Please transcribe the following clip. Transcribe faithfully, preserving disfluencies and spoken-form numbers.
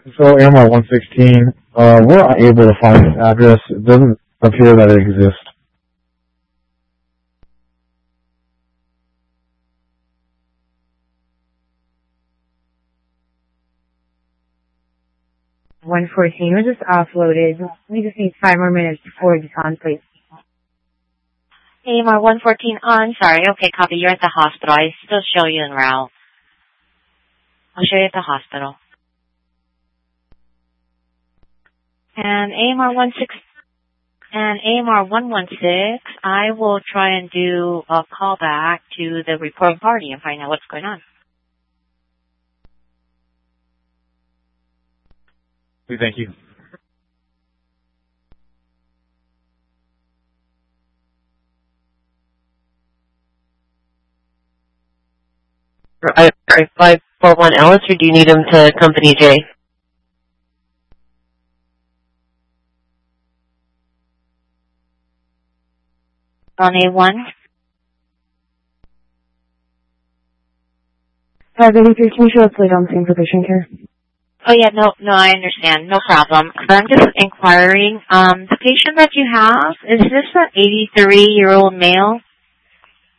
So A M R one sixteen, uh, we're unable to find this address. It doesn't appear that it exists. one fourteen was just offloaded. We just need five more minutes before it's on, please. A M R one fourteen on. Sorry. Okay, copy. You're at the hospital. I still show you en route. I'll show you at the hospital. And A M R one six and A M R one one six, I will try and do a call back to the reporting party and find out what's going on. Thank you. five four one Ellis, or do you need him to Company J? On A one? five eighty-three, can you show us later on the same for patient care? Oh yeah, no, no, I understand. No problem. I'm just inquiring, um, the patient that you have, is this an eighty-three-year-old male?